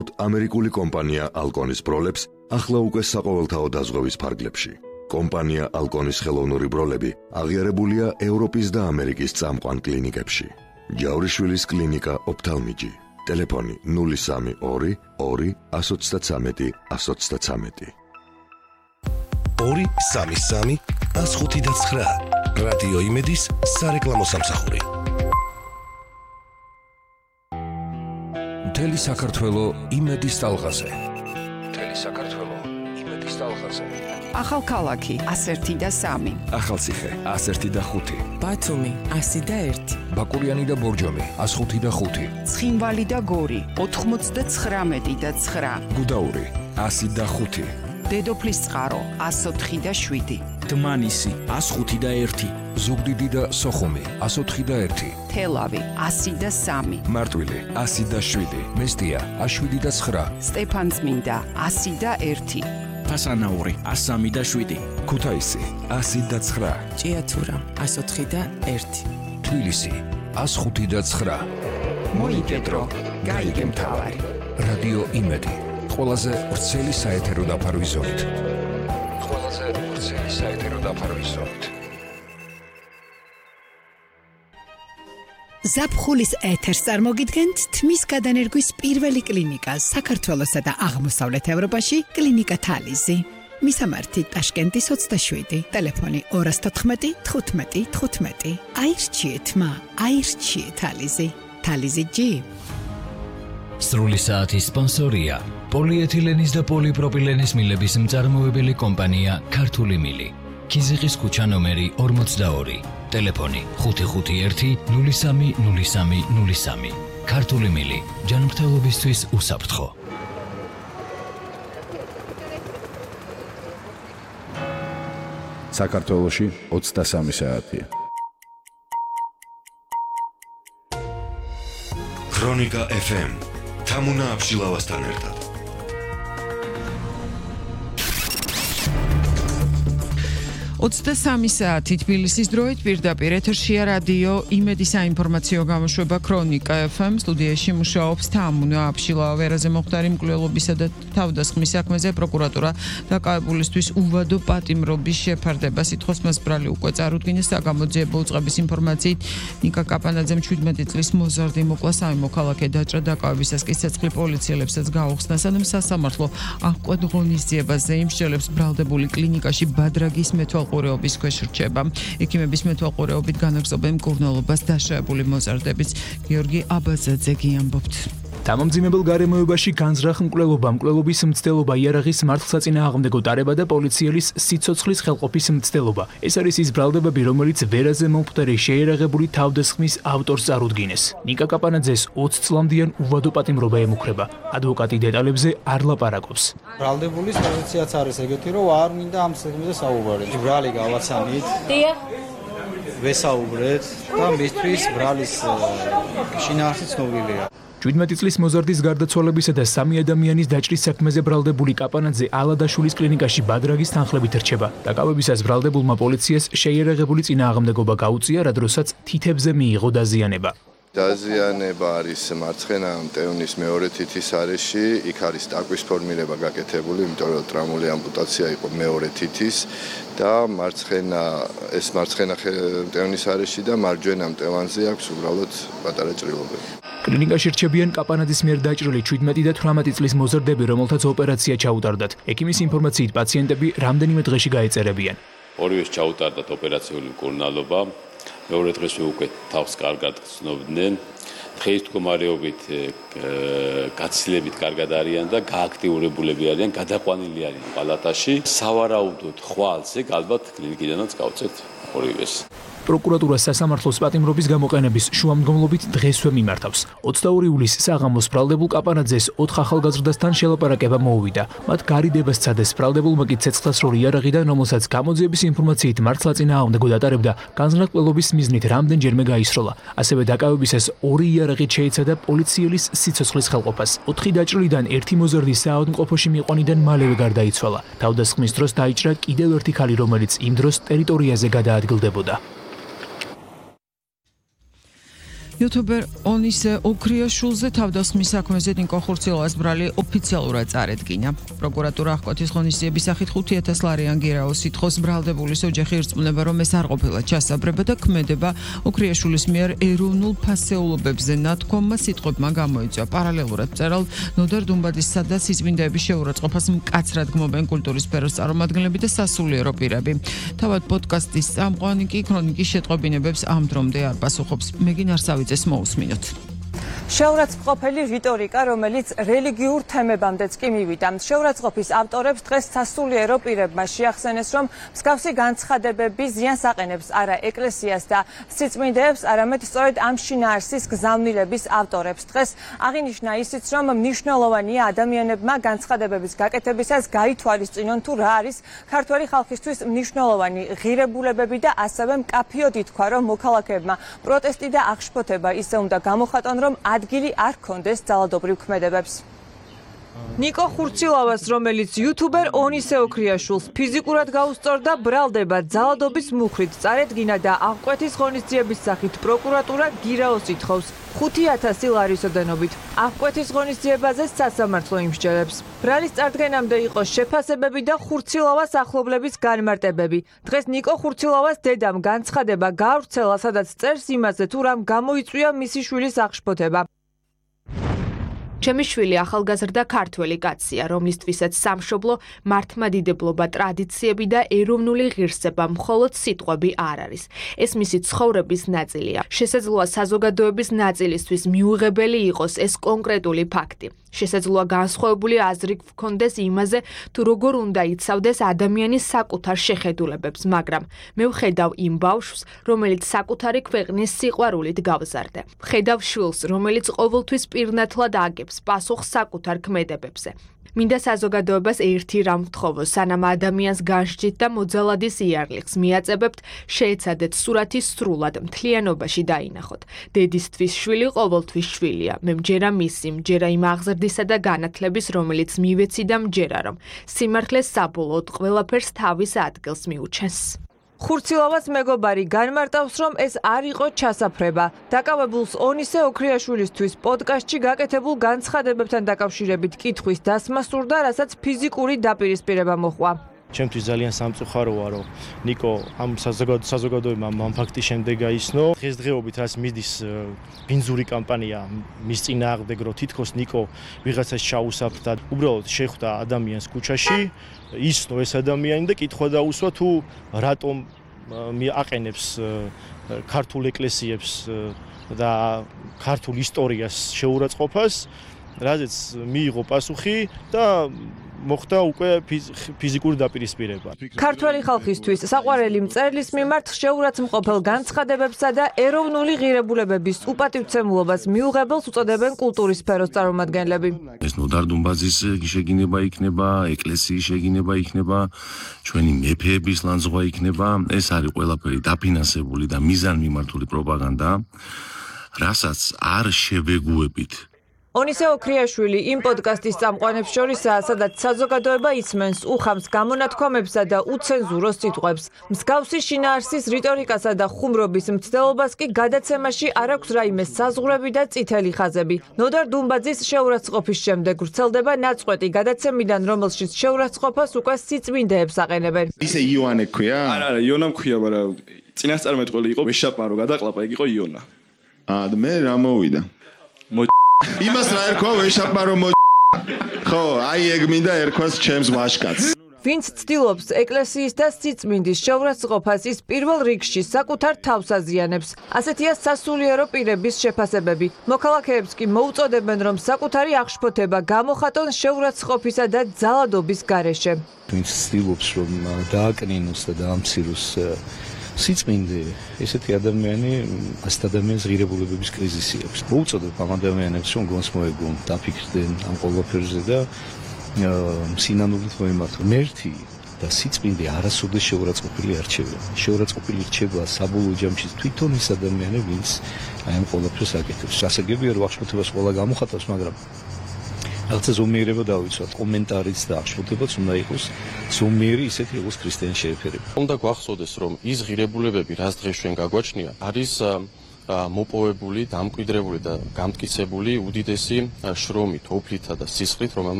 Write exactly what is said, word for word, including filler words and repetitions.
ამერიკული კომპანია ალკონის ბროლებს ახლა უკვე საყოველთაო დაზღვევის ფარგლებში. კომპანია ალკონის ხელოვნური ბროლები აღიარებულია ევროპის და ამერიკის წამყვან კლინიკებში. ჯავრიშვილის კლინიკა ოფთალმიჯი. ტელეფონი ნული სამი ორი ორი εκατო ოცდათვრამეტი εκατო ოცდათვრამეტი. ორი სამი სამი εκατო ხუთი და ცხრა. რადიო იმედის სარეკლამო სამსახური. მთელი საქართველო იმედის ტალღაზე. მთელი საქართველო იმედის ტალღაზე. ახალქალაქი ასი და სამი. ახალციხე ასი და ხუთი. ბათუმი ასი და ერთი. ბაკურიანი და ბორჯომი ასი და ხუთი. ცხინვალი და გორი ოთხმოცდათვრამეტი და ცხრა. გუდაური ასი და ხუთი. დედოფლის წყარო ასი ოთხი და შვიდი. დმანისი ასი ხუთი და ერთი. ზუგდიდი და სოხუმი ასი ოთხი და ერთი. თელავი ასი და სამი. მარტვილი ასი და შვიდი. მესტია შვიდი და ცხრა. სტეფანწმინდა ასი და ერთი. ფასანაური ასი სამი და შვიდი. ქუთაისი ასი და ცხრა. ჭიათურა ასი ოთხი და ერთი. თბილისი ასი ხუთი და ცხრა. მოიკედრო გაიგე მთავარი. რადიო იმედი ყველაზე ვრცელი საეთერო დაფარვის ზოლით. ყველაზე ვრცელი საეთერო დაფარვის ზოლით. ზაფხულის ეთერს წარმოგიდგენთ თმის გადანერგვის პირველი კლინიკა საქართველოსა და აღმოსავლეთ ევროპაში კლინიკა თალიზი. მისამართი ტაშკენტის ოცდაშვიდი. ტელეფონი ორი თოთხმეტი თხუთმეტი თხუთმეტი. აირჩიეთ მა, აირჩიეთ თალიზი. თალიზი ჯი. სრული საათის სპონსორია პოლიეთილენის და პოლიპროპილენის მილების მწარმოებელი კომპანია ქართული მილი. ქიზიყის ქუჩა ნომერი ორმოცდაორი. ტელეფონი ხუთი ხუთი ერთი ნული სამი ნული სამი ნული სამი. ქართული მილი ჯანმრთელობისთვის უსაფრთხო. საქართველოში ოცდასამი საათია. ქრონიკა ეფ ემ თამუნა აბშილავასთან ერთად. ოცდასამი საათი თბილისის დროით პირდაპირ ეთერშია რადიო იმედი საინფორმაციო გამოშვება ქრონიკა ეფ ემ. სტუდიაში მუშაობს თამუნა აბშილავა. ვერაზე მოხდარი მკვლელობისა და თავდასხმის საქმეზე პროკურატურა დაკავებულისთვის უვადო პატიმრობის შეფარდება. სიტყვის მასბრალი უკვე წარუდგინეს. საგამოძიებო უწყების ინფორმაციით ნიკა კაპანაძემ შვიდმეტი წლის მოზარდი მოკლა. სამი მოქალაქე დაჭრა. დაკავებისას კი ცეცხლი პოლიციელებსაც გაუხსნა. სანამ სასამართლო აღკვეთ ღონისძიებაზე იმსჯელებს ბრალდებული კლინიკაში ბადრაგის მეთვალ ყურეობის ქვეშ რჩება. ექიმების მეთვალყურეობით განაგრძობენ მკურნალობას დაშავებული მოზარდების. გიორგი აბაზაძე გიამბობთ. დამამძიმებელ გარემოებაში განზრახ მკვლელობა, მკვლელობის მცდელობა, იარაღის მართლსაწინააღმდეგო ტარება და პოლიციელის სიცოცხლის ხელყოფის მცდელობა. ეს არის ის ბრალდებები, რომელიც ვერაზე მომხდარი შეიარაღებული თავდასხმის ავტორს წარუდგინეს. ნიკა კაპანაძეს ოცი წლამდიან უვადო პატიმრობა ემუქრება. ადვოკატი დეტალებზე არ ლაპარაკობს. ბრალდებულის პოზიციაც არის ეგეთი, რომ არ მინდა ამ საქმეზე საუბარი. ბრალი გავაცანით. დიახ. ვესაუბრეთ და მისთვის ბრალის შინაარსი ცნობილია. შვიდმეტი წლის მოზარდის გარდაცვალებისა და სამი ადამიანის დაჭრის საქმეზე ბრალდებული კაპანაძე ალადაშვილის კლინიკაში ბადრაგის თანხლებით რჩება. დაკავებისას ბრალდებულმა პოლიციას შეიარაღებული წინააღმდეგობა გაუწია, რა დროსაც თითებზე მიიღო დაზიანება. დაზიანება არის მარცხენა მტევნის მეორე თითის არეში, იქ არის ტაკვის ფორმირება გაკეთებული, იმიტომ რომ ტრამული ამპუტაცია იყო მეორე თითის და მარცხენა ეს მარცხენა მტევნის არეში და მარჯვენა მტევანზე აქვს უბრალოდ პატარა ჭრილობები. კლინიკაში რჩებიან კაპანაძის მიერ დაჭრილი შვიდმეტი და თვრამეტი წლის მოზარდები, რომელთაც ოპერაცია ჩაუტარდათ. ექიმის ინფორმაციით პაციენტები რამდენიმე დღეში გაეწერებიან. ორივეს ჩაუტარდათ ოპერაციული მკურნალობა. მეორე დღესვე უკვე თავს კარგად ცნობდნენ. დღეს მდგომარეობით გაცილებით კარგად არიან და გააქტიურებულები არიან, გადაყვანილი არიან პალატაში. სავარაუდოდ ხვალზე ალბათ კლინიკიდანაც გავწევთ ორივეს. პროკურატურას სასამართლოს პატიმრობის გამოყენების შუამდგომლობით დღესვე მიმართავს. ოცდაორი ივლისს საღამოს ბრალდებულ კაპანაძეს ოთხ ახალგაზრდასთან შელაპარაკება მოუვიდა. მათ გარიდება სცადეს, ბრალდებულმა კი ცეცხლსასროლი იარაღიდან, რომელსაც გამოძიების ინფორმაციით მართლსაწინააღმდეგო დატარებდა, განზრახ-მკვლელობის მიზნით რამდენჯერმე გაისროლა. ასევე დაკავებისას ორი იარაღით შეეცადა პოლიციელის სიცოცხლის ხელყოფას. ოთხი დაჭრილიდან ერთი მოზარდი საავადმყოფოში მიიყვანიდან მალევე გარდაიცვალა. თავდასხმის დროს დაიჭრა კიდევ ერთი ქალი, რომელიც იმ დროს ტერიტორიაზე გადაადგილდებოდა. იუთუბერ ონისე ოქრიაშვილზე თავდასხმის საქმეზე ნიკო ხურცილოვას ბრალი ოფიციალურად წარედგინა. პროკურატურა აღკვეთის ღონისძიების სახით ხუთი ათას ლარიან გირაოს სიტყვის ბრალდებულის ოჯახი ირწმუნება, რომ ეს არ ყოფილა ჩასაბრება და ქმედება ოქრიაშვილის მიერ ეროვნულ ფასეულობებზე ნათქვამმა სიტყვებმა გამოიწვია. პარალელურად მწერალ ნოდარ დუმბაძის სადაც სიწმინდეების შეურაცხყოფას მკაცრად გმობენ კულტურის სფეროს წარმომადგენლები და სასულიერო პირები. თავად პოდკასტის წამყვანი კი ქრონიკის შეტყობინებებს ამ დრომდე არ პასუხობს. მეგინ არსავიძეს მოусმინოთ. შეურაცხყოფელი რიტორიკა, რომელიც რელიგიურ თემებამდეც კი მივიდა. შეურაცხყოფის ავტორებს დღეს სასულიერო პირებმა შეახსენეს, რომ მსგავსი განცხადებები ზიანს აყენებს არა ეკლესიას და სიწმინდეებს, არამედ სწორედ ამ შინაარსის გზავნილების ავტორებს. დღეს აღინიშნა ისიც, რომ მნიშვნელოვანია ადამიანებმა განცხადებების გაკეთებისას გაითვალისწინონ თუ რა არის ქართველი ხალხისთვის მნიშვნელოვანი ღირებულებები და ასევე მკაფიოდ ითქვა, რომ მოქალაქეებმა პროტესტი და აღშფოთება ისე უნდა გამოხატონ, რომ ადგილი არ ქონდეს ძალადობრივ ქმედებებს. ნიკო ხურცილოვას, რომელიც იუთუბერ ონისე ოქრიაშვილს ფიზიკურად გაუსწორდა, ბრალდება ძალადობის მუხრით წარედგინა და აღკვეთის ღონისძიების სახით პროკურატურა გირაოს ითხოვს ხუთი ათასი ლარის ოდენობით. აღკვეთის ღონისძიებაზე სასამართლო იმსჯელებს. ბრალის წარდგენამდე იყო შეფასებები და ხურცილოვას ახლობლების განმარტებები. დღეს ნიკო ხურცილოვას დედამ განცხადება გაავრცელა, სადაც წერს იმაზე, თუ რამ გამოიწვია მისი შვილის აღშფოთება. ჩემი შვილი ახალგაზრდა ქართველი კაცია, რომლისთვისაც სამშობლო, მართლმადიდებლობა, ტრადიციები და ეროვნული ღირსება მხოლოდ სიტყვები არ არის. ეს მისი ცხოვრების ნაწილია. შესაძლოა საზოგადოების ნაწილისთვის მიუღებელი იყოს ეს კონკრეტული ფაქტი. შესაძლოა განსხვავებული აზრი გქონდეს იმაზე, თუ როგორ უნდა იცავდეს ადამიანის საკუთარ შეხედულებებს, მაგრამ მე ვხედავ იმ ბავშვს, რომელიც საკუთარი ქვეყნის სიყვარულით გავზარდა. ვხედავ შვილს, რომელიც ყოველთვის პირნათლად აგებს პასუხს საკუთარ ქმედებებზე. მინდა საზოგადოებას ერთი რამ ვთხოვოს, სანამ ადამიანს განსჯით და მოძალადის იარლიხს მიაწებებთ, შეეცადეთ სურათი სრულად მთლიანობაში დაინახოთ. დედისთვის შვილი ყოველთვის შვილია. მე მჯერა მისი, მჯერა იმ აღზრდისა და განათლების, რომელიც მივეცი და მჯერა, რომ სიმართლე საბოლოოდ ყველაფერს თავის ადგილს მიუჩენს. ხურცილოვას მეგობარი განმარტავს, რომ ეს არ იყო ჩასაფრება. დაკავებულს ონისე ოქრიაშვილისთვის პოდკასტში გაკეთებულ განცხადებებთან დაკავშირებით კითხვის დასმა სურდა, რასაც ფიზიკური დაპირისპირება მოჰყვა. ჩემთვის ძალიან სამწუხაროა, რომ ნიკო ამ საზოგადოებამ ამ ფაქტის შემდეგ გაიცნო. დღესდღეობით რაც მიდის ბინძური კამპანია მის წინააღმდეგ, რომ თითქოს ნიკო ვიღაცას ჩაუსაფრდა, უბრალოდ შეხვდა ადამიანს ქუჩაში, ისნო ეს ადამიანი და კითხვა დაუსვა, თუ რატომ აყენებს ქართულ ეკლესიებს და ქართულ ისტორიას შეურაცხყოფას, რაზეც მიიღო პასუხი და მოხდა უკვე ფიზიკური დაპირისპირება. ქართველი ხალხისთვის საყვარელი მწერლის მიმართ შეურაცხმყოფელ განცხადებებსა და ეროვნული ღირებულებების უპატივცემულობას მიუღებელს უწოდებენ კულტურის სფეროს წარმომადგენლები. ეს ნოდარ დუმბაძის შეგინება იქნება, ეკლესიის შეგინება იქნება, ჩვენი მეფეების ლანძღვა იქნება, ეს არის ყველაფერი დაფინანსებული და მიზანმიმართული პროპაგანდა, რასაც არ შევეგუებით. ონისე ოქრიაშვილი იმ პოდკასტის წამყვანებს შორისაა, სადაც საზოგადოება იცმენს უხამს გამონათქვამებსა და უცენზურო სიტყვებს. მსგავსი შინაარსის რიტორიკასა და ხუმრობის მცდელობას კი გადაცემაში არ აქვს რაიმე საზღვრები და წითელი ხაზები. ნოდარ დუმბაძის შეურაცხყოფის შემდეგ ვრცელდება ნაწყვეტი გადაცემიდან, რომელშიც შეურაცხყოფას უკვე სიწმინდეებს აყენებენ. ისე იონე ქვია? არა, არა, იონა მქვია, მაგრამ წინასწარმეტყველი იყო ვეშაპარო, გადაყლაპა, ეგ იყო იონა. აა, მე რა მოვიდა? იმას რა ერქვა ვეშაპარო მო ხო, აი ეგ მინდა ერქვას ჩემს ვაშკაცს. ვინც ცდილობს ეკლესიის და სიწმინდის შეურაცხყოფას, ის პირველ რიგში საკუთარ თავს აზიანებს. ასეთია სასულიერო პირების შეფასებები. მოქალაქეებს კი მოუწოდებენ, რომ საკუთარი აღშფოთება გამოხატონ შეურაცხყოფისა და ძალადობის გარეშე. ვინც ცდილობს, რომ დააკნინოს და დაამციროს სიწმინდე, ესეთი ადამიანი ასეთ ადამიანს ღირებულებების კრიზისი აქვს. მოუწოდებ ამ ადამიანებს, რომ გონს მოეგონ, დაფიქრდნენ ამ ყველაფერზე და სინანულით მოემართონ. მერთი და სიწმინდე არასოდეს შეურაცხყოფილი არ რჩება. შეურაცხყოფილი რჩება საბოლოო ჯამში თვითონ ის ადამიანი, ვინც აი ამ ყველაფერს აკეთებს. გასაგებია, რომ აღშფოთებას ყველა გამოხატავს, მაგრამ რაღაცა ზომიერება დავიცვათ. კომენტარიც და აღშფოთებაც უნდა იყოს ზომიერი, ისეთი როგორც ქრისტიანი შეეფერება. უნდა გვახსოვდეს, რომ ის ღირებულებები, რაც დღეს ჩვენ გაგვაჩნია, არის მოპოვებული, დამკვიდრებული და გამტკიცებული უდიდესი შრომით, ოფლითა და სისხლით, რომელმაც